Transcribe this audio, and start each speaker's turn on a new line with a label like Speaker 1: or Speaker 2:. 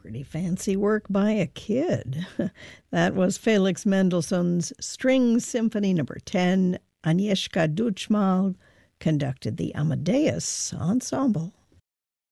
Speaker 1: Pretty fancy work by a kid. That was Felix Mendelssohn's String Symphony No. 10. Agnieszka Duchmal conducted the Amadeus Ensemble.